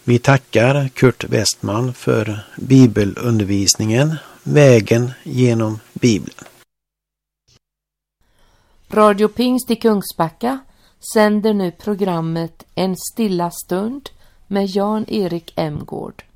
Vi tackar Kurt Westman för bibelundervisningen Vägen genom Bibeln. Radio Pingst i Kungsbacka sänder nu programmet En stilla stund med Jan-Erik Emgård.